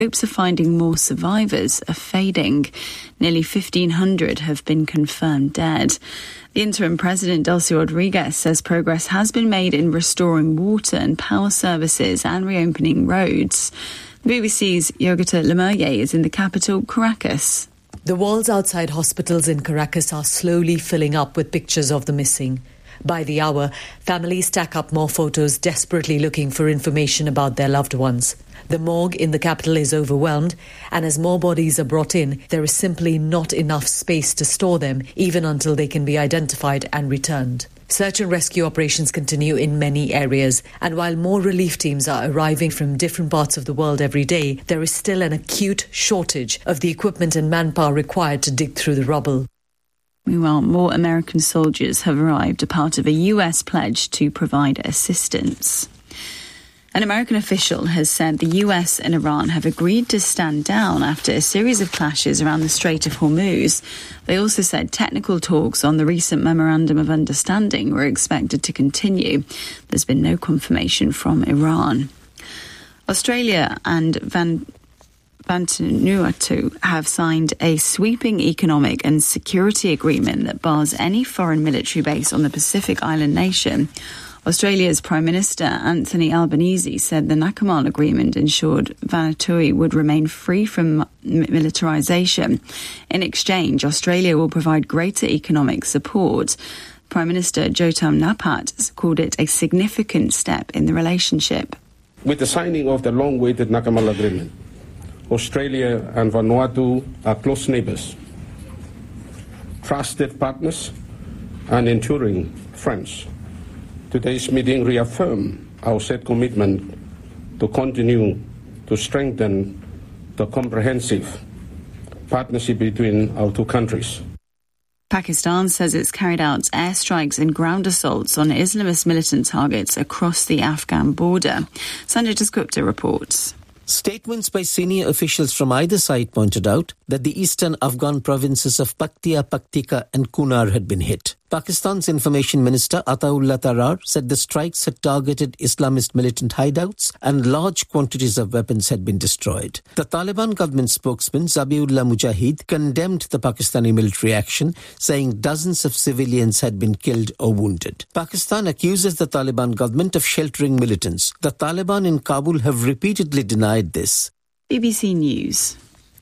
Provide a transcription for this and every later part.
hopes of finding more survivors are fading. Nearly 1,500 have been confirmed dead. The interim president, Delcy Rodriguez, says progress has been made in restoring water and power services and reopening roads. The BBC's Yogita Lemerye is in the capital, Caracas. The walls outside hospitals in Caracas are slowly filling up with pictures of the missing. By the hour, families stack up more photos, desperately looking for information about their loved ones. The morgue in the capital is overwhelmed, and as more bodies are brought in, there is simply not enough space to store them, even until they can be identified and returned. Search and rescue operations continue in many areas, and while more relief teams are arriving from different parts of the world every day, there is still an acute shortage of the equipment and manpower required to dig through the rubble. Meanwhile, more American soldiers have arrived, a part of a US pledge to provide assistance. An American official has said the US and Iran have agreed to stand down after a series of clashes around the Strait of Hormuz. They also said technical talks on the recent Memorandum of Understanding were expected to continue. There's been no confirmation from Iran. Australia and Vanuatu have signed a sweeping economic and security agreement that bars any foreign military base on the Pacific island nation. Australia's Prime Minister Anthony Albanese said the Nakamal agreement ensured Vanuatu would remain free from militarisation. In exchange, Australia will provide greater economic support. Prime Minister Jotam Napat called it a significant step in the relationship. With the signing of the long-awaited Nakamal agreement, Australia and Vanuatu are close neighbours, trusted partners and enduring friends. Today's meeting reaffirmed our set commitment to continue to strengthen the comprehensive partnership between our two countries. Pakistan says it's carried out airstrikes and ground assaults on Islamist militant targets across the Afghan border. Sanjay Dasgupta reports. Statements by senior officials from either side pointed out that the eastern Afghan provinces of Paktia, Paktika and Kunar had been hit. Pakistan's Information Minister Ataullah Tarar said the strikes had targeted Islamist militant hideouts and large quantities of weapons had been destroyed. The Taliban government spokesman Zabiullah Mujahid condemned the Pakistani military action, saying dozens of civilians had been killed or wounded. Pakistan accuses the Taliban government of sheltering militants. The Taliban in Kabul have repeatedly denied this. BBC News.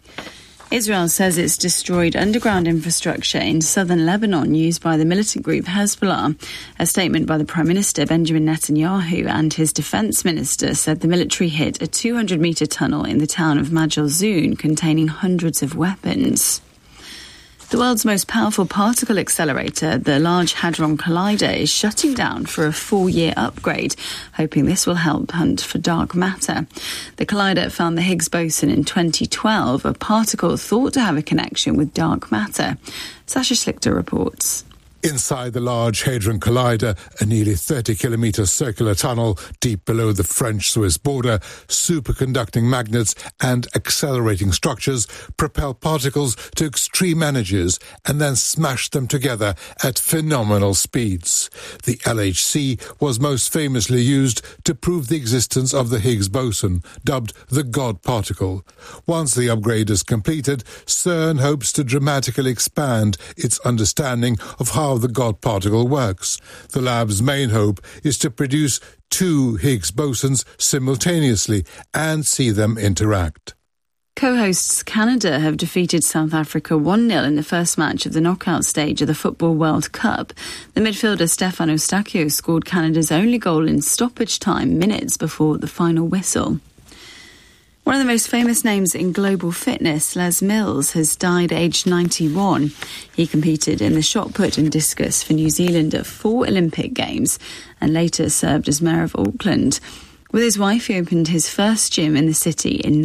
Israel says it's destroyed underground infrastructure in southern Lebanon used by the militant group Hezbollah. A statement by the Prime Minister Benjamin Netanyahu and his defence minister said the military hit a 200-metre tunnel in the town of Majal Zun containing hundreds of weapons. The world's most powerful particle accelerator, the Large Hadron Collider, is shutting down for a 4-year upgrade, hoping this will help hunt for dark matter. The collider found the Higgs boson in 2012, a particle thought to have a connection with dark matter. Sasha Schlichter reports. Inside the Large Hadron Collider, a nearly 30-kilometre circular tunnel deep below the French-Swiss border, superconducting magnets and accelerating structures propel particles to extreme energies and then smash them together at phenomenal speeds. The LHC was most famously used to prove the existence of the Higgs boson, dubbed the God particle. Once the upgrade is completed, CERN hopes to dramatically expand its understanding of how the God particle works. The lab's main hope is to produce 2 Higgs bosons simultaneously and see them interact. Co-hosts Canada have defeated South Africa 1-0 in the first match of the knockout stage of the Football World Cup. The midfielder Stefan Eustáquio scored Canada's only goal in stoppage time minutes before the final whistle. One of the most famous names in global fitness, Les Mills, has died aged 91. He competed in the shot put and discus for New Zealand at 4 Olympic Games and later served as Mayor of Auckland. With his wife, he opened his first gym in the city in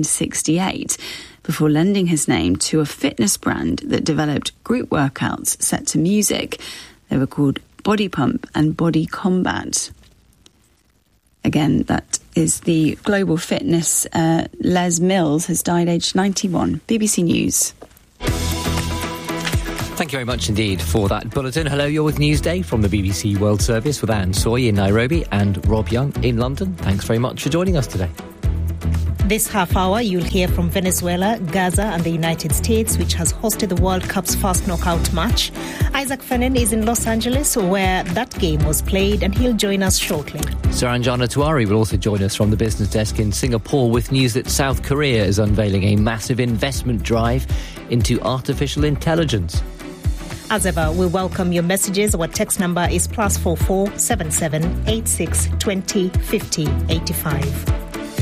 1968 before lending his name to a fitness brand that developed group workouts set to music. They were called Body Pump and Body Combat. Again, that is the global fitness. Les Mills has died aged 91. BBC News. Thank you very much indeed for that bulletin. Hello, you're with Newsday from the BBC World Service with Anne Soy in Nairobi and Rob Young in London. Thanks very much for joining us today. This half hour, you'll hear from Venezuela, Gaza and the United States, which has hosted the World Cup's first knockout match. Isaac Fenen is in Los Angeles, where that game was played, and he'll join us shortly. Saranjana Tiwari will also join us from the business desk in Singapore with news that South Korea is unveiling a massive investment drive into artificial intelligence. As ever, we welcome your messages. Our text number is +44 77 86 20 50 85.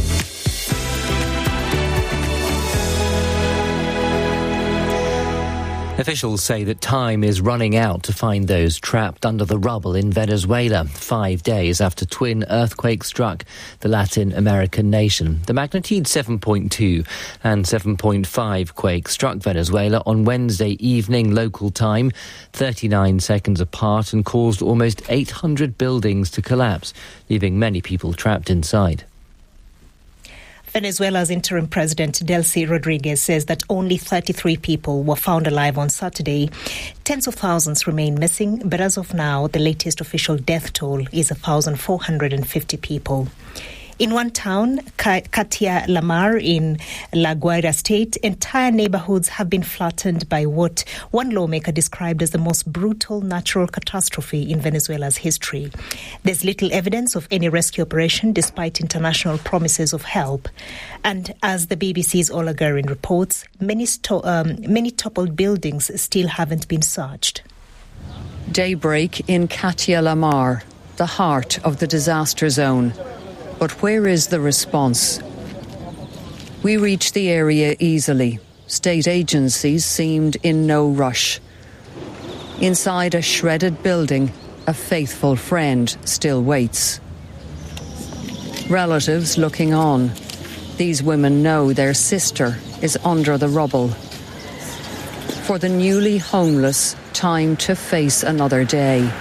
Officials say that time is running out to find those trapped under the rubble in Venezuela, 5 days after twin earthquakes struck the Latin American nation. The magnitude 7.2 and 7.5 quakes struck Venezuela on Wednesday evening local time, 39 seconds apart, and caused almost 800 buildings to collapse, leaving many people trapped inside. Venezuela's interim president, Delcy Rodriguez, says that only 33 people were found alive on Saturday. Tens of thousands remain missing, but as of now, the latest official death toll is 1,450 people. In one town, Katia Lamar in La Guaira state, entire neighborhoods have been flattened by what one lawmaker described as the most brutal natural catastrophe in Venezuela's history. There's little evidence of any rescue operation despite international promises of help. And as the BBC's Ola Guerin reports, many toppled buildings still haven't been searched. Daybreak in Katia Lamar, the heart of the disaster zone. But where is the response? We reached the area easily. State agencies seemed in no rush. Inside a shredded building, a faithful friend still waits. Relatives looking on. These women know their sister is under the rubble. For the newly homeless, time to face another day.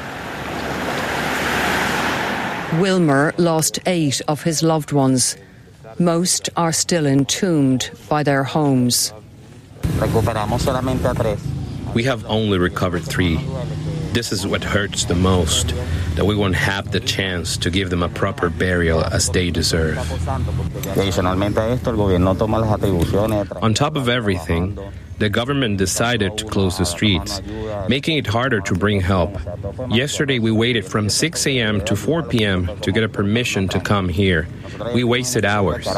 Wilmer lost 8 of his loved ones. Most are still entombed by their homes. We have only recovered 3. This is what hurts the most, that we won't have the chance to give them a proper burial as they deserve. On top of everything, the government decided to close the streets, making it harder to bring help. Yesterday we waited from 6 a.m. to 4 p.m. to get a permission to come here. We wasted hours.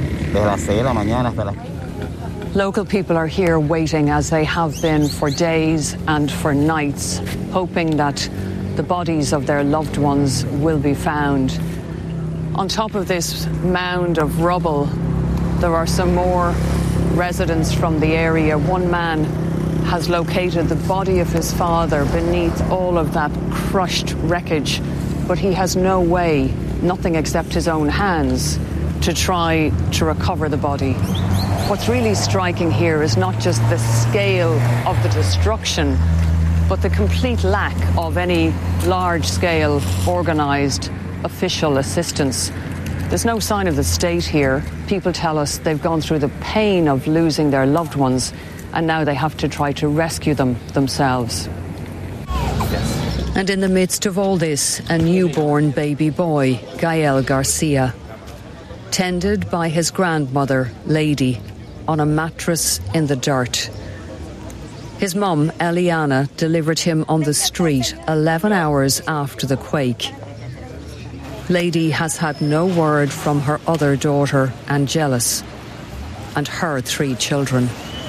Local people are here waiting, as they have been for days and for nights, hoping that the bodies of their loved ones will be found. On top of this mound of rubble, there are some more residents from the area. One man has located the body of his father beneath all of that crushed wreckage, but he has no way, nothing except his own hands, to try to recover the body. What's really striking here is not just the scale of the destruction, but the complete lack of any large-scale organised official assistance. There's no sign of the state here. People tell us they've gone through the pain of losing their loved ones, and now they have to try to rescue them themselves. And in the midst of all this, a newborn baby boy, Gael Garcia, tended by his grandmother, Lady, on a mattress in the dirt. His mum, Eliana, delivered him on the street 11 hours after the quake. Lady has had no word from her other daughter, Angelis, and her 3 children.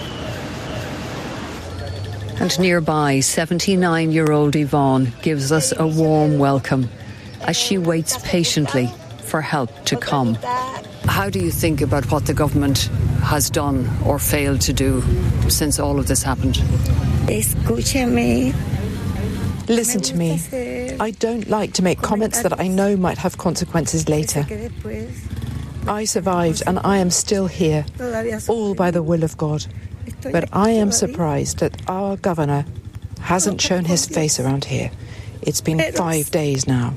And nearby, 79-year-old Yvonne gives us a warm welcome as she waits patiently for help to come. How do you think about what the government has done or failed to do since all of this happened? Escúchame. Listen to me. I don't like to make comments that I know might have consequences later. I survived and I am still here, all by the will of God. But I am surprised that our governor hasn't shown his face around here. It's been 5 days now.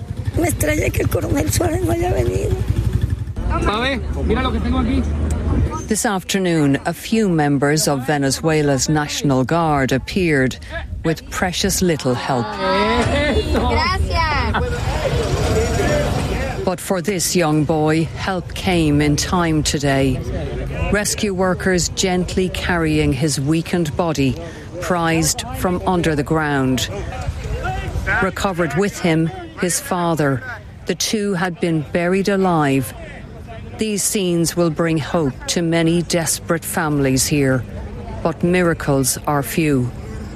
This afternoon, a few members of Venezuela's National Guard appeared with precious little help. But But for this young boy, help came in time today. Rescue workers gently carrying his weakened body, prized from under the ground. Recovered with him, his father. The two had been buried alive. These scenes will bring hope to many desperate families here, but miracles are few.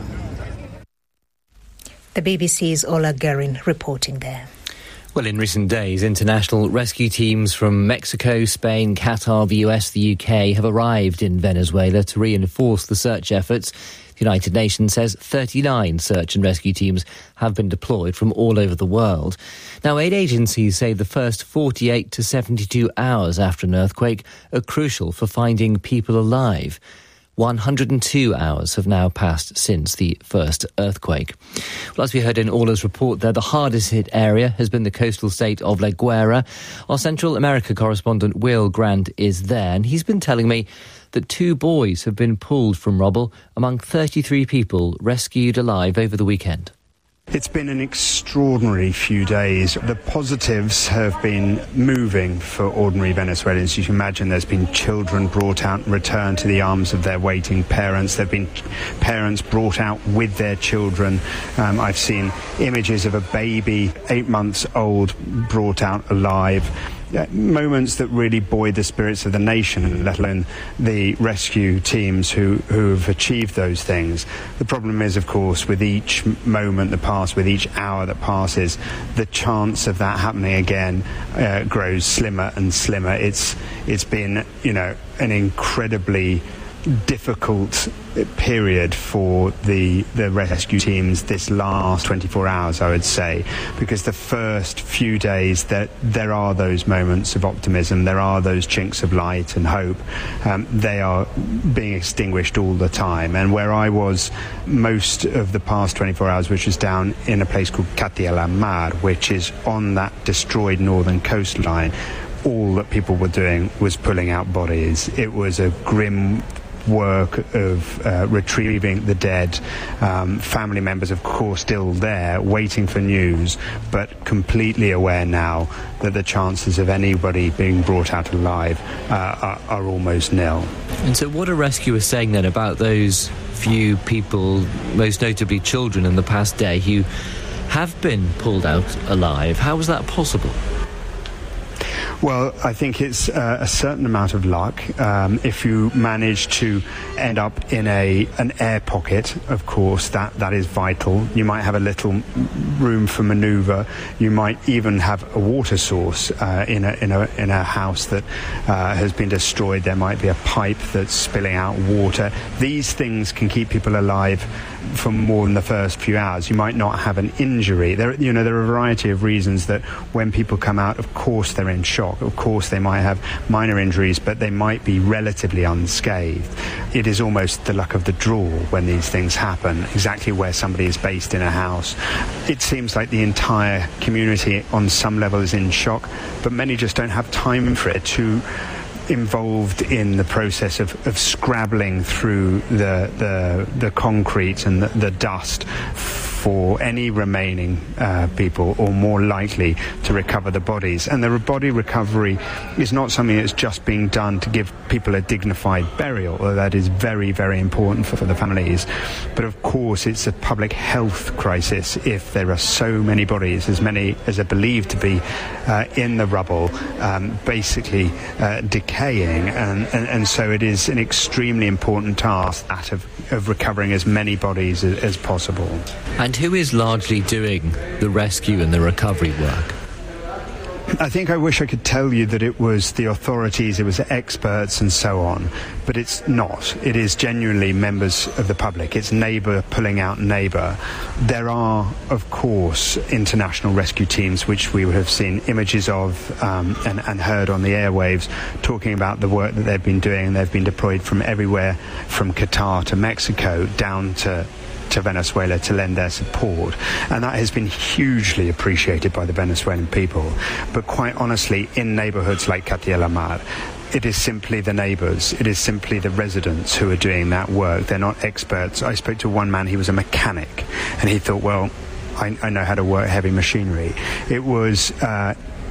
The BBC's Ola Guerin reporting there. Well, in recent days, international rescue teams from Mexico, Spain, Qatar, the US, the UK have arrived in Venezuela to reinforce the search efforts. The United Nations says 39 search and rescue teams have been deployed from all over the world. Now, aid agencies say the first 48 to 72 hours after an earthquake are crucial for finding people alive. 102 hours have now passed since the first earthquake. Well, as we heard in Ola's report there, the hardest hit area has been the coastal state of La Guaira. Our Central America correspondent Will Grant is there, and he's been telling me that 2 boys have been pulled from rubble among 33 people rescued alive over the weekend. It's been an extraordinary few days. The positives have been moving for ordinary Venezuelans. You can imagine there's been children brought out and returned to the arms of their waiting parents. There have been parents brought out with their children. I've seen images of a baby, 8 months old, brought out alive. Moments that really buoy the spirits of the nation, let alone the rescue teams who have achieved those things. The problem is, of course, with each moment that passes, with each hour that passes, the chance of that happening again grows slimmer and slimmer. It's been, an incredibly difficult period for the rescue teams this last 24 hours, I would say, because the first few days there are those moments of optimism, there are those chinks of light and hope. They are being extinguished all the time, and where I was most of the past 24 hours, which was down in a place called Katia la Mar, which is on that destroyed northern coastline, all that people were doing was pulling out bodies. It was a grim work of retrieving the dead. Family members, of course, still there, waiting for news, but completely aware now that the chances of anybody being brought out alive are almost nil. And so what are rescuers saying then about those few people, most notably children, in the past day who have been pulled out alive? How was that possible? Well, I think it's a certain amount of luck. If you manage to end up in an air pocket, of course, that is vital. You might have a little room for manoeuvre. You might even have a water source in a house that has been destroyed. There might be a pipe that's spilling out water. These things can keep people alive for more than the first few hours. You might not have an injury. There are a variety of reasons that when people come out, of course, they're in shock. Of course, they might have minor injuries, but they might be relatively unscathed. It is almost the luck of the draw when these things happen, exactly where somebody is based in a house. It seems like the entire community on some level is in shock, but many just don't have time for it to involved in the process of scrabbling through the concrete and the dust for any remaining people, or more likely to recover the bodies. And the body recovery is not something that's just being done to give people a dignified burial, although that is very, very important for the families. But of course, it's a public health crisis if there are so many bodies, as many as are believed to be in the rubble, basically decaying. And so it is an extremely important task, that of recovering as many bodies as possible. And who is largely doing the rescue and the recovery work? I think I wish I could tell you that it was the authorities, it was experts and so on, but it's not. It is genuinely members of the public. It's neighbour pulling out neighbour. There are, of course, international rescue teams, which we would have seen images of and heard on the airwaves, talking about the work that they've been doing. They've been deployed from everywhere, from Qatar to Mexico, down to Venezuela to lend their support, and that has been hugely appreciated by the Venezuelan people. But quite honestly, in neighbourhoods like Katia la Mar, it is simply the neighbours, it is simply the residents who are doing that work. They're not experts. I spoke to one man, he was a mechanic, and he thought, well, I know how to work heavy machinery. It was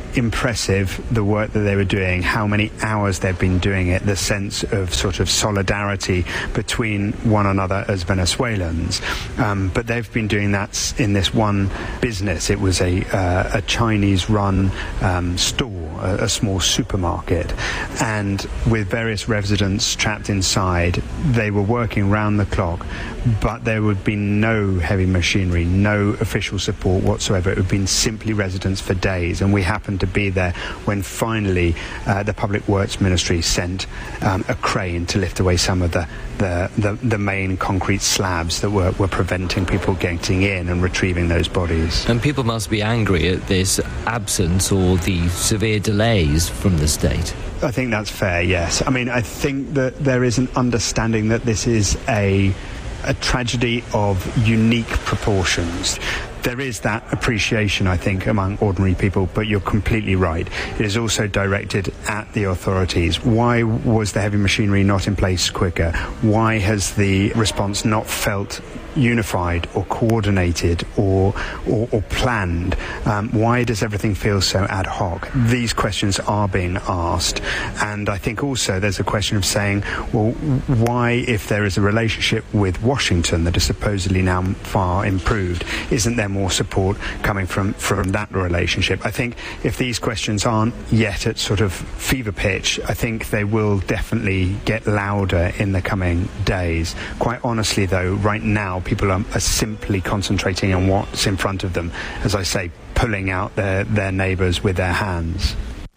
impressive, the work that they were doing, how many hours they've been doing it, the sense of sort of solidarity between one another as Venezuelans. But they've been doing that in this one business. It was a Chinese-run store, a small supermarket, and with various residents trapped inside, they were working round the clock, but there would be no heavy machinery, no official support whatsoever. It would have been simply residents for days, and we happened to be there when finally the Public Works Ministry sent a crane to lift away some of the main concrete slabs that were preventing people getting in and retrieving those bodies. And people must be angry at this absence or the severe delays from the state. I think that's fair, yes. I mean, I think that there is an understanding that this is a tragedy of unique proportions. There is that appreciation, I think, among ordinary people, but you're completely right. It is also directed at the authorities. Why was the heavy machinery not in place quicker? Why has the response not felt unified or coordinated or planned? Why does everything feel so ad hoc? These questions are being asked, and I think also there's a question of saying, well, why, if there is a relationship with Washington that is supposedly now far improved, isn't there more support coming from that relationship? I think if these questions aren't yet at sort of fever pitch, I think they will definitely get louder in the coming days. Quite honestly, though, right now people are simply concentrating on what's in front of them, as I say, pulling out their neighbours with their hands.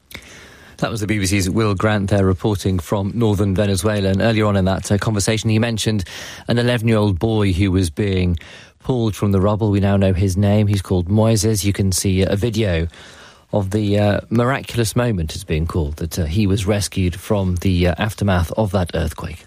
That was the BBC's Will Grant there reporting from northern Venezuela. And earlier on in that conversation, he mentioned an 11-year-old boy who was being pulled from the rubble. We now know his name. He's called Moises. You can see a video of the miraculous moment, it's being called, that he was rescued from the aftermath of that earthquake.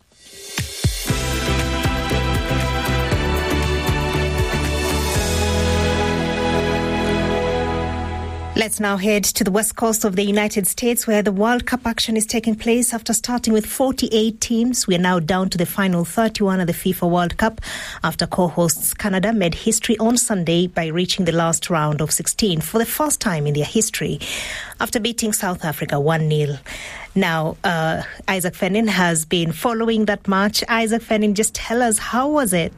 Let's now head to the west coast of the United States, where the World Cup action is taking place. After starting with 48 teams, we are now down to the final 31 of the FIFA World Cup, after co-hosts Canada made history on Sunday by reaching the last round of 16 for the first time in their history, after beating South Africa 1-0. Now, Isaac Fennin has been following that match. Isaac Fennin, just tell us, how was it?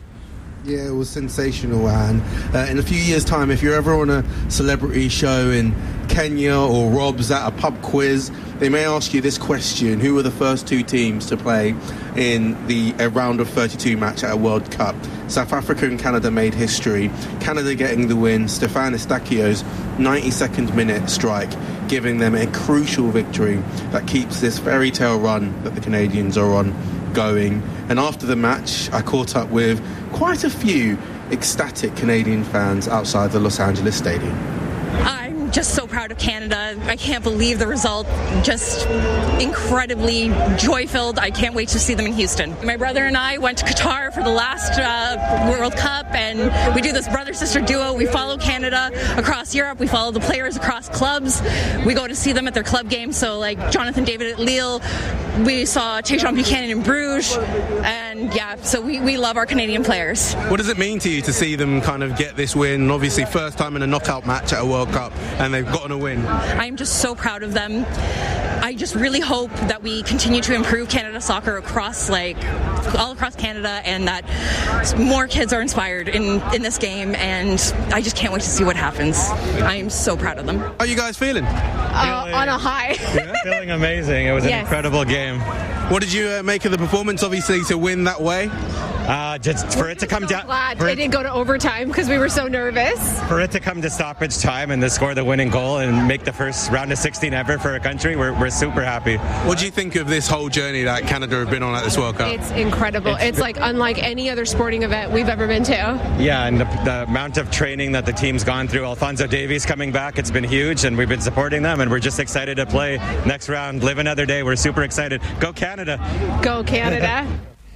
Yeah, it was sensational, and in a few years' time, if you're ever on a celebrity show in Kenya or Rob's at a pub quiz, they may ask you this question: who were the first two teams to play in a round of 32 match at a World Cup? South Africa and Canada made history. Canada getting the win, Stefan Eustáquio's 92nd minute strike, giving them a crucial victory that keeps this fairy tale run that the Canadians are on going. And after the match, I caught up with quite a few ecstatic Canadian fans outside the Los Angeles Stadium. I'm just so proud of Canada. I can't believe the result. Just incredibly joy-filled. I can't wait to see them in Houston. My brother and I went to Qatar for the last World Cup, and we do this brother-sister duo. We follow Canada across Europe. We follow the players across clubs. We go to see them at their club games. So like Jonathan David at Lille, we saw Tajon Buchanan in Bruges, and yeah, so we love our Canadian players. What does it mean to you to see them kind of get this win? Obviously first time in a knockout match at a World Cup, and they've gotten a win. I'm just so proud of them. I just really hope that we continue to improve Canada soccer across, all across Canada, and that more kids are inspired in this game, and I just can't wait to see what happens. I am so proud of them. How are you guys feeling? On a high. Yeah, feeling amazing. It was an incredible game. What did you make of the performance, obviously, to win that way? Just for it to come down. Glad it didn't go to overtime because we were so nervous. For it to come to stoppage time and to score the winning goal and make the first round of 16 ever for a country, we're super happy. What do you think of this whole journey that Canada have been on at this World Cup? It's incredible. It's like unlike any other sporting event we've ever been to. Yeah, and the amount of training that the team's gone through. Alphonso Davies coming back, it's been huge, and we've been supporting them, and we're just excited to play next round, live another day. We're super excited. Go Canada! Go Canada!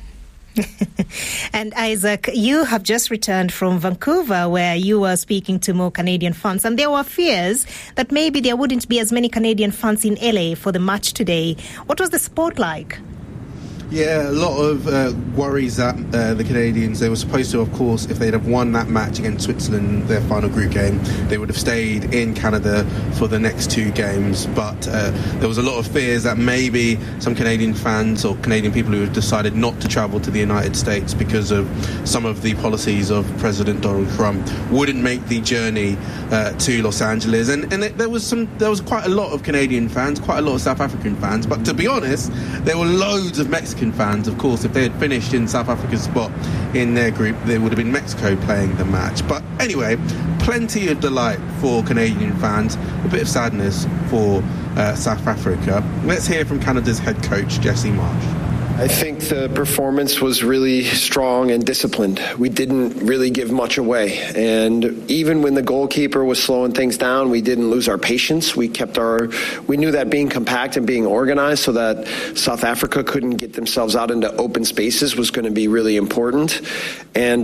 And Isaac, you have just returned from Vancouver, where you were speaking to more Canadian fans, and there were fears that maybe there wouldn't be as many Canadian fans in LA for the match today. What was the sport like? Yeah, a lot of worries that the Canadians, they were supposed to, of course, if they'd have won that match against Switzerland, their final group game, they would have stayed in Canada for the next 2 games. But there was a lot of fears that maybe some Canadian fans or Canadian people who had decided not to travel to the United States because of some of the policies of President Donald Trump wouldn't make the journey to Los Angeles. And there was quite a lot of Canadian fans, quite a lot of South African fans. But to be honest, there were loads of Mexican fans. Of course, if they had finished in South Africa's spot in their group, there would have been Mexico playing the match. But anyway, plenty of delight for Canadian fans, a bit of sadness for South Africa. Let's hear from Canada's head coach, Jesse Marsch. I think the performance was really strong and disciplined. We didn't really give much away. And even when the goalkeeper was slowing things down, we didn't lose our patience. We knew that being compact and being organized so that South Africa couldn't get themselves out into open spaces was going to be really important. And,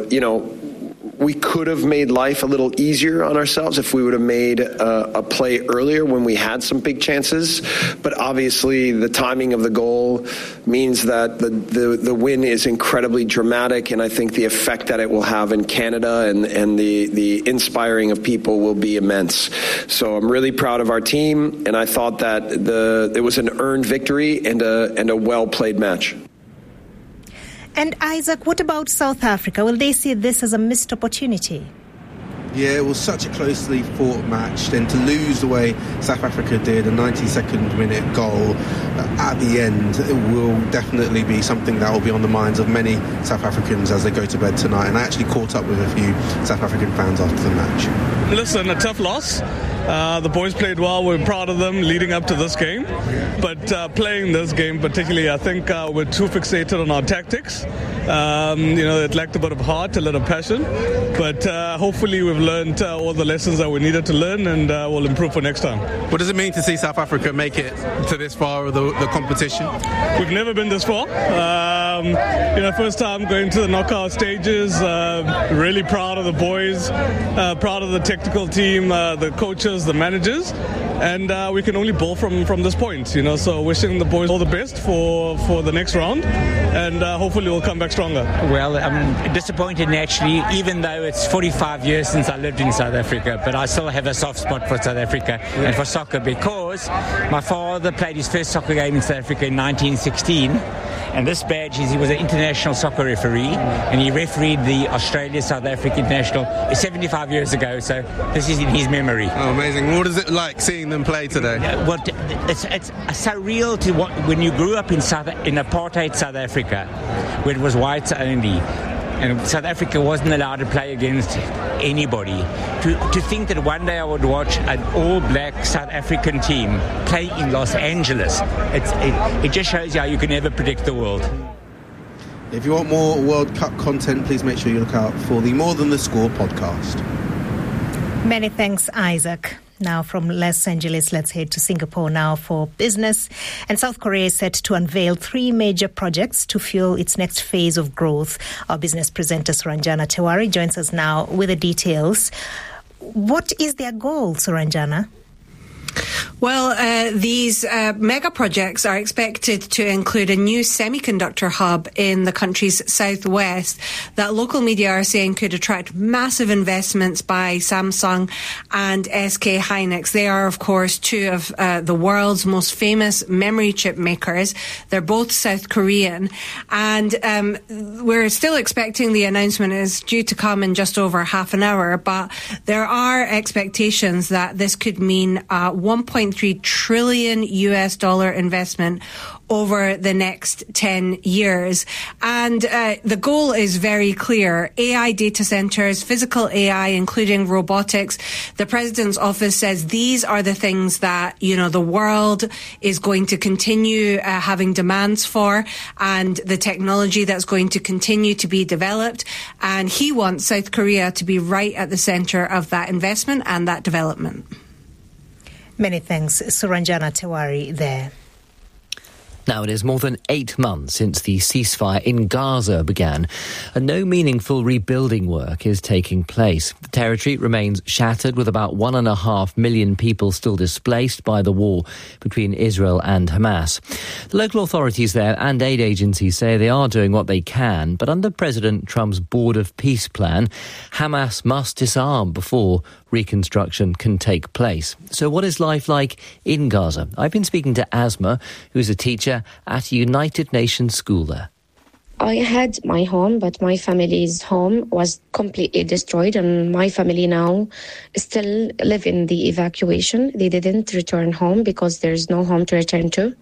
we could have made life a little easier on ourselves if we would have made a play earlier when we had some big chances. But obviously, the timing of the goal means that the win is incredibly dramatic, and I think the effect that it will have in Canada and the inspiring of people will be immense. So I'm really proud of our team, and I thought that it was an earned victory and a well-played match. And Isaac, what about South Africa? Will they see this as a missed opportunity? Yeah, it was such a closely fought match. Then to lose the way South Africa did, a 92nd minute goal at the end, it will definitely be something that will be on the minds of many South Africans as they go to bed tonight. And I actually caught up with a few South African fans after the match. Listen, a tough loss. The boys played well. We're proud of them leading up to this game. But playing this game particularly, I think we're too fixated on our tactics. It lacked a bit of heart, a little passion. But hopefully we've learned all the lessons that we needed to learn, and we'll improve for next time. What does it mean to see South Africa make it to this far of the competition? We've never been this far. First time going to the knockout stages. Really proud of the boys, proud of the technical team, the coaches, the managers, and we can only build from this point. So wishing the boys all the best for the next round, and hopefully we'll come back stronger. Well, I'm disappointed naturally, even though it's 45 years since I lived in South Africa, but I still have a soft spot for South Africa and for soccer because my father played his first soccer game in South Africa in 1916. And this badge is he was an international soccer referee, and he refereed the Australia-South Africa International 75 years ago, so this is in his memory. Oh, amazing. What is it like seeing them play today? Well, it's surreal to when you grew up in apartheid South Africa, where it was whites only, and South Africa wasn't allowed to play against anybody. To think that one day I would watch an all-black South African team play in Los Angeles, it just shows you how you can never predict the world. If you want more World Cup content, please make sure you look out for the More Than the Score podcast. Many thanks, Isaac. Now from Los Angeles, let's head to Singapore now for business. And South Korea is set to unveil 3 major projects to fuel its next phase of growth. Our business presenter, Suranjana Tewari, joins us now with the details. What is their goal, Suranjana? Well, these mega projects are expected to include a new semiconductor hub in the country's southwest that local media are saying could attract massive investments by Samsung and SK Hynix. They are, of course, 2 of the world's most famous memory chip makers. They're both South Korean. And we're still expecting the announcement is due to come in just over half an hour. But there are expectations that this could mean $1.3 trillion US investment over the next 10 years. And the goal is very clear. AI data centers, physical AI, including robotics. The president's office says these are the things that, the world is going to continue having demands for, and the technology that's going to continue to be developed. And he wants South Korea to be right at the center of that investment and that development. Many thanks, Suranjana Tewari there. Now, it is more than 8 months since the ceasefire in Gaza began, and no meaningful rebuilding work is taking place. The territory remains shattered, with about 1.5 million people still displaced by the war between Israel and Hamas. The local authorities there and aid agencies say they are doing what they can, but under President Trump's Board of Peace plan, Hamas must disarm before reconstruction can take place. So what is life like in Gaza? I've been speaking to Asma, who is a teacher at a United Nations school there. I had my home, but my family's home was completely destroyed, and my family now still live in the evacuation. They didn't return home because there's no home to return to.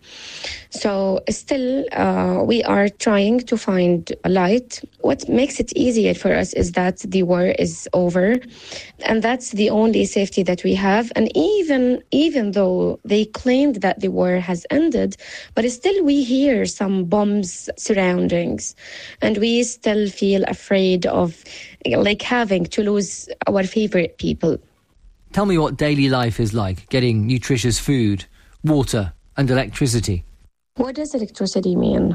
So still, we are trying to find a light. What makes it easier for us is that the war is over, and that's the only safety that we have. And even though they claimed that the war has ended, but still we hear some bombs surroundings, and we still feel afraid of having to lose our favorite people. Tell me what daily life is like, getting nutritious food, water and electricity. What does electricity mean?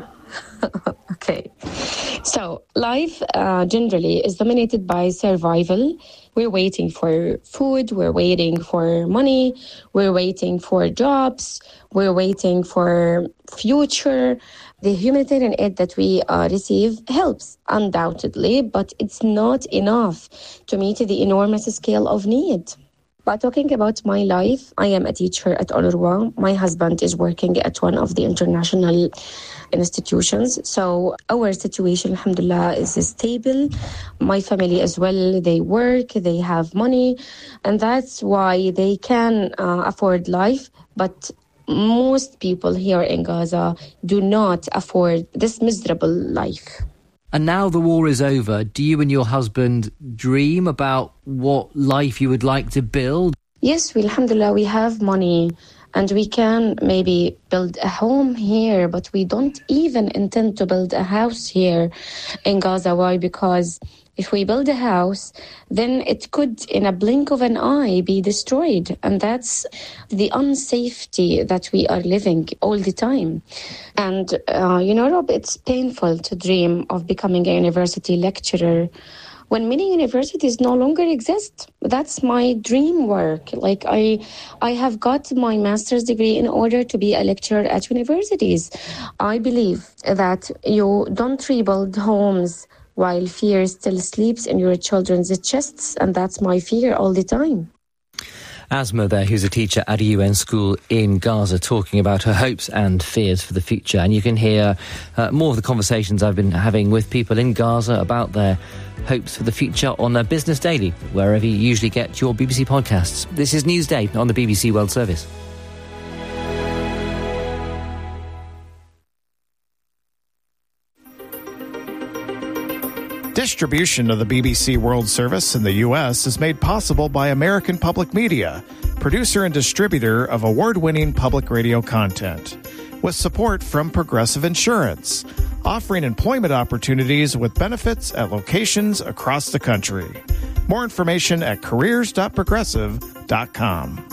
Okay. So life generally is dominated by survival. We're waiting for food, we're waiting for money, we're waiting for jobs, we're waiting for future. The humanitarian aid that we receive helps, undoubtedly, but it's not enough to meet the enormous scale of need. But talking about my life, I am a teacher at UNRWA. My husband is working at one of the international institutions. So our situation, alhamdulillah, is stable. My family as well, they work, they have money, and that's why they can afford life. But most people here in Gaza do not afford this miserable life. And now the war is over, do you and your husband dream about what life you would like to build? Yes, alhamdulillah, we have money and we can maybe build a home here, but we don't even intend to build a house here in Gaza. Why? Because if we build a house, then it could, in a blink of an eye, be destroyed. And that's the unsafety that we are living all the time. And, Rob, it's painful to dream of becoming a university lecturer when many universities no longer exist. That's my dream work. I have got my master's degree in order to be a lecturer at universities. I believe that you don't rebuild homes while fear still sleeps in your children's chests, and that's my fear all the time. Asma there, who's a teacher at a UN school in Gaza, talking about her hopes and fears for the future. And you can hear more of the conversations I've been having with people in Gaza about their hopes for the future on Business Daily, wherever you usually get your BBC podcasts. This is Newsday on the BBC World Service. Distribution of the BBC World Service in the U.S. is made possible by American Public Media, producer and distributor of award-winning public radio content, with support from Progressive Insurance, offering employment opportunities with benefits at locations across the country. More information at careers.progressive.com.